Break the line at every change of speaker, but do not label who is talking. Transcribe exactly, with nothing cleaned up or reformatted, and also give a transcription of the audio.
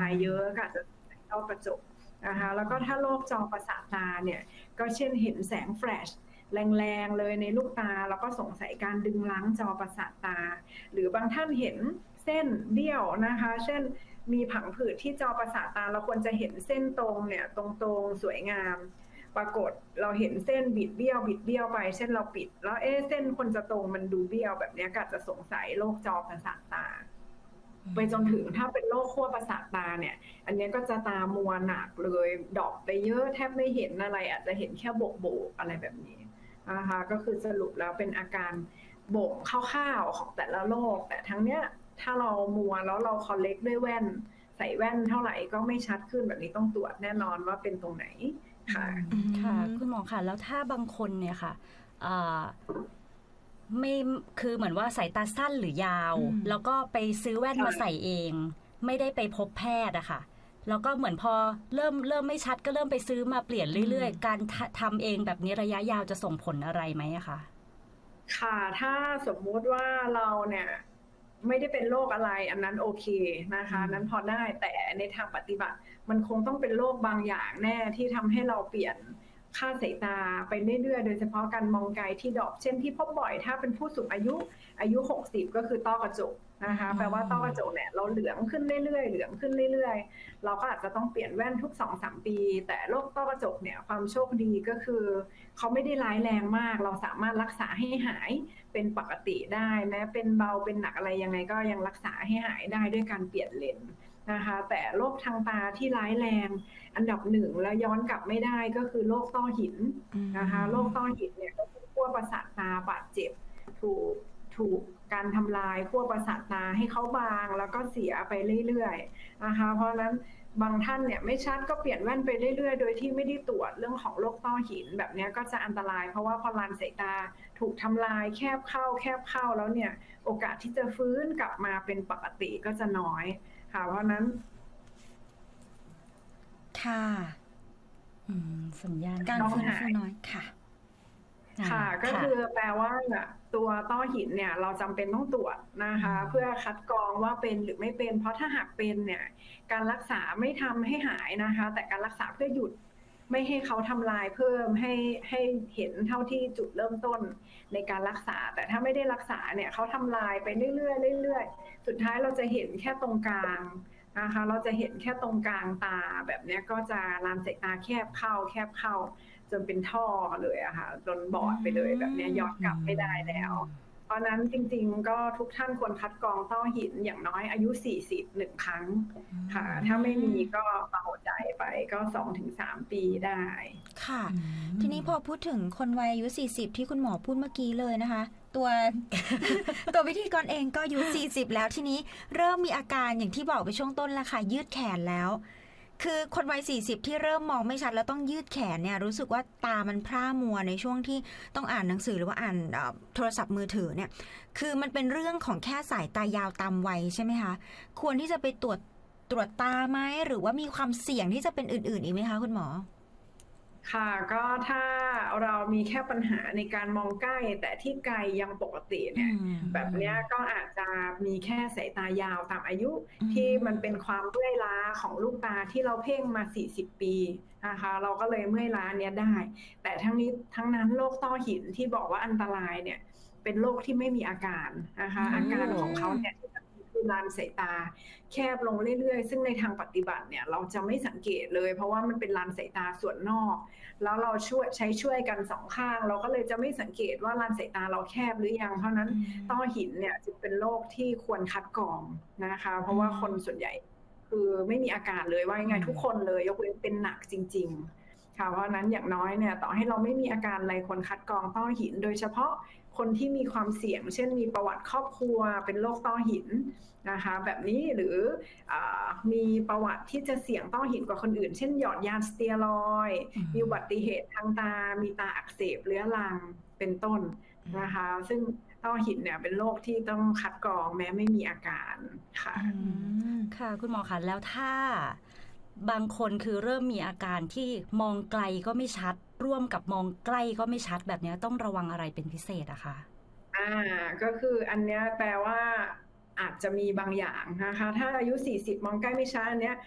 เยอะก็อาจจะต้อกระจกนะคะแล้วก็ถ้าโรคจอประสาทตาเนี่ยก็เช่นเห็นแสงแฟลชแรงๆเลยในลูกตาแล้วก็สงสัยการดึงล้างจอประสาทตาหรือบางท่านเห็นเส้นเบี้ยวนะคะเช่นมีผังผืดที่จอประสาทตาเราควรจะเห็นเส้นตรงเนี่ยตรงๆสวยงามปรากฏเราเห็นเส้นบิดเบี้ยวบิดเบี้ยวไปเช่นเราปิดแล้วเอ๊ะเส้นคนจะตรงมันดูเบี้ยวแบบนี้ก็จะสงสัยโรคจอประสาทตาไปจนถึงถ้าเป็นโรคขั้วประสาทตาเนี่ยอันนี้ก็จะตามัวหนักเลยดอกไปเยอะแทบไม่เห็นอะไรอาจจะเห็นแค่โบกๆอะไรแบบนี้นะคะก็คือสรุปแล้วเป็นอาการบ่งคร่าวๆของแต่ละโรคแต่ทั้งเนี้ยถ้าเรามัวแล้วเราคอลเลกด้วยแว่นใส่แว่นเท่าไหร่ก็ไม่ชัดขึ้นแบบนี้ต้องตรวจแน่นอนว่าเป็นตรงไหนค่ะ
ค่ะคุณหมอค่ะแล้วถ้าบางคนเนี่ยค่ะไม่คือเหมือนว่าสายตาสั้นหรือยาวแล้วก็ไปซื้อแว่นมาใส่เองไม่ได้ไปพบแพทย์อะค่ะแล้วก็เหมือนพอเริ่มเริ่มไม่ชัดก็เริ่มไปซื้อมาเปลี่ยนเรื่อยๆการทำเองแบบนี้ระยะยาวจะส่งผลอะไรไหมอะคะ
ค่ะถ้าสมมุติว่าเราเนี่ยไม่ได้เป็นโรคอะไรอันนั้นโอเคนะคะนั้นพอได้แต่ในทางปฏิบัติมันคงต้องเป็นโรคบางอย่างแน่ที่ทำให้เราเปลี่ยนค่าสายตาไปเรื่อยๆโดยเฉพาะการมองไกลที่ดรอปเช่นที่พบบ่อยถ้าเป็นผู้สูงอายุอายุหกสิบก็คือต้อกระจกนะคะแปลว่าต้อกระจกเนี่ยเราเหลืองขึ้นเรื่อยๆเหลืองขึ้นเรื่อยๆเราก็อาจจะต้องเปลี่ยนแว่นทุก สองถึงสาม ปีแต่โรคต้อกระจกเนี่ยความโชคดีก็คือเขาไม่ได้ร้ายแรงมากเราสามารถรักษาให้หายเป็นปกติได้แม้เป็นเบาเป็นหนักอะไรยังไงก็ยังรักษาให้หายได้ด้วยการเปลี่ยนเลนส์นะคะแต่โรคทางตาที่ร้ายแรงอันดับหนึ่งแล้วย้อนกลับไม่ได้ก็คือโรคต้อหินนะคะโรคต้อหินเนี่ยก็คือขั้วประสาทตาบาดเจ็บถูกถูกการทำลายขั้วประสาทตาให้เขาบางแล้วก็เสียไปเรื่อยๆนะคะเพราะนั้นบางท่านเนี่ยไม่ชัดก็เปลี่ยนแว่นไปเรื่อยๆโดยที่ไม่ได้ตรวจเรื่องของโรคต้อหินแบบนี้ก็จะอันตรายเพราะว่าพอลานสายตาถูกทำลายแคบเข้าแคบเข้าแล้วเนี่ยโอกาสที่จะฟื้นกลับมาเป็นปกติก็จะน้อยค่ะเพราะนั้น
ค่ะสัญญาณการฟื้นฟูน้อยค่ะ
ค่ะก็คือแปลว่าตัวต้อหินเนี่ยเราจำเป็นต้องตรวจนะคะเพื่อคัดกรองว่าเป็นหรือไม่เป็นเพราะถ้าหากเป็นเนี่ยการรักษาไม่ทำให้หายนะคะแต่การรักษาเพื่อหยุดไม่ให้เขาทำลายเพิ่มให้ให้เห็นเท่าที่จุดเริ่มต้นในการรักษาแต่ถ้าไม่ได้รักษาเนี่ยเขาทำลายไปเรื่อยๆเรื่อยๆสุดท้ายเราจะเห็นแค่ตรงกลางนะคะเราจะเห็นแค่ตรงกลางตาแบบนี้ก็จะลานสายตาแคบเข้าแคบเข้าจนเป็นท่อเลยอะค่ะจนบอดไปเลยแบบนี้ย้อนกลับไม่ได้แล้วเพราะนั้นจริงๆก็ทุกท่านควรคัดกรองต้อหินอย่างน้อยอายุสี่สิบหนึ่งครั้งค่ะถ้าไม่มีก็เบาใจไปก็ สองถึงสาม ปีได้
ค่ะทีนี้พอพูดถึงคนวัยอายุสี่สิบที่คุณหมอพูดเมื่อกี้เลยนะคะตัว ตัววิธีกรเองก็อายุสี่สิบแล้วทีนี้เริ่มมีอาการอย่างที่บอกไปช่วงต้นแล้วค่ะยืดแขนแล้วคือคนวัยสี่สิบที่เริ่มมองไม่ชัดแล้วต้องยืดแขนเนี่ยรู้สึกว่าตามันพร่ามัวในช่วงที่ต้องอ่านหนังสือหรือว่าอ่านโทรศัพท์มือถือเนี่ยคือมันเป็นเรื่องของแค่สายตายาวตามวัยใช่ไหมคะควรที่จะไปตรวจตรวจตาไหมหรือว่ามีความเสี่ยงที่จะเป็นอื่นๆอีกไหมคะคุณหมอ
ค่ะก็ถ้าเรามีแค่ปัญหาในการมองใกล้แต่ที่ไกลยังปกติเนี่ยแบบนี้ก็อาจจะมีแค่สายตายาวตามอายุที่มันเป็นความเมื่อยล้าของลูกตาที่เราเพ่งมาสี่สิบปีนะคะเราก็เลยเมื่อยล้าเนี้ยได้แต่ทั้งนี้ทั้งนั้นโรคต้อหินที่บอกว่าอันตรายเนี่ยเป็นโรคที่ไม่มีอาการนะคะอาการของเขาเนี่ยคือลานสายตาแคบลงเรื่อยๆซึ่งในทางปฏิบัติเนี่ยเราจะไม่สังเกตเลยเพราะว่ามันเป็นลานสายตาส่วนนอกแล้วเราช่วยใช้ช่วยกันสองข้างเราก็เลยจะไม่สังเกตว่าลานสายตาเราแคบหรือยังเพราะนั้นต้อหินเนี่ยจึงเป็นโรคที่ควรคัดกรองนะคะเพราะว่าคนส่วนใหญ่คือไม่มีอาการเลยว่ายังไงทุกคนเลยยกเว้นเป็นหนักจริงๆค่ะเพราะนั้นอย่างน้อยเนี่ยต่อให้เราไม่มีอาการอะไรควรคัดกรองต้อหินโดยเฉพาะคนที่มีความเสี่ยงเช่นมีประวัติครอบครัวเป็นโรคต้อหินนะคะแบบนี้หรือมีประวัติที่จะเสี่ยงต้อหินกว่าคนอื่นเช่นหยอดยาสเตียรอยด์มีอุบัติเหตุทางตามีตาอักเสบเรื้อรังเป็นต้นนะคะซึ่งต้อหินเนี่ยเป็นโรคที่ต้องคัดกรองแม้ไม่มีอาการค่ะ
ค่ะคุณหมอคะแล้วถ้าบางคนคือเริ่มมีอาการที่มองไกลก็ไม่ชัดร่วมกับมองใกล้ก็ไม่ชัดแบบนี้ต้องระวังอะไรเป็นพิเศษอะคะ
อ่าก็คืออันเนี้ยแปลว่าอาจจะมีบางอย่างนะคะถ้าอายุสี่สิบมองใกล้ไม่ชัดอันเนี้ย